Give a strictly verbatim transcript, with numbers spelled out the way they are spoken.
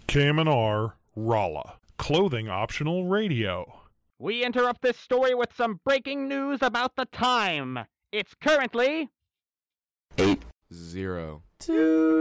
K M N R, Rolla. Clothing optional radio. We interrupt this story with some breaking news about the time. It's currently... Eight. Zero. Two.